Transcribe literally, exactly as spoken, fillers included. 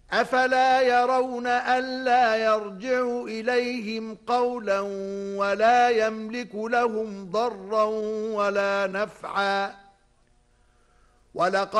أفلا يرون ألا يرجع إليهم قولا ولا يملك لهم ضرا ولا نفعا ولقد